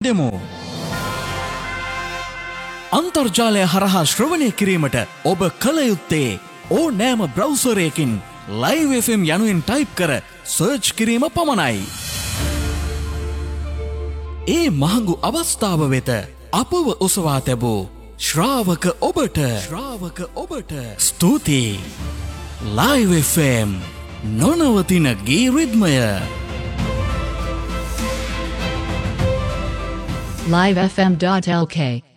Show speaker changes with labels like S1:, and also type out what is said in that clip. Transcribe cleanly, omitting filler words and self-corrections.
S1: දෙමු. අන්තර්ජාලය හරහා ශ්‍රවණය කිරීමට ඔබ කළ යුත්තේ ඕනෑම බ්‍රවුසරයකින් Live FM යනුවෙන් ටයිප් කර සර්ච් කිරීම පමණයි. ඒ මහඟු අවස්ථාව වෙත අපව ඔසවා තැබූ ශ්‍රාවක ඔබට ස්තුතියි. Live FM නොනවතින ගී රිද්මය.
S2: livefm.lk